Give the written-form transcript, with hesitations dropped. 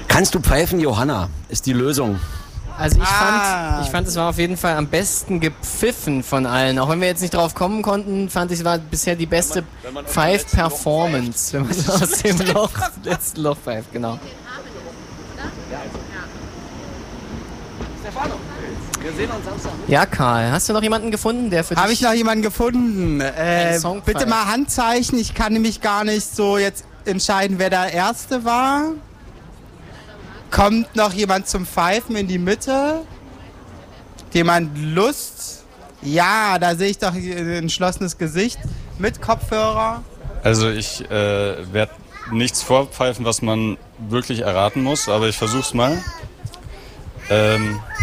Kannst du pfeifen, Johanna? Ist die Lösung. Also ich fand, es war auf jeden Fall am besten gepfiffen von allen. Auch wenn wir jetzt nicht drauf kommen konnten, fand ich, es war bisher die beste Pfeif-Performance, wenn man so aus dem letzten Loch pfeift, genau. Wir sehen uns Samstag. Ja, Karl, hast du noch jemanden gefunden, der für dich... Habe ich noch jemanden gefunden? Song Bitte pfeift? mal Handzeichen. Ich kann nämlich gar nicht so jetzt entscheiden, wer der Erste war. Kommt noch jemand zum Pfeifen in die Mitte? Jemand Lust? Ja, da sehe ich doch ein entschlossenes Gesicht mit Kopfhörer. Also ich werde nichts vorpfeifen, was man wirklich erraten muss, aber ich versuch's mal.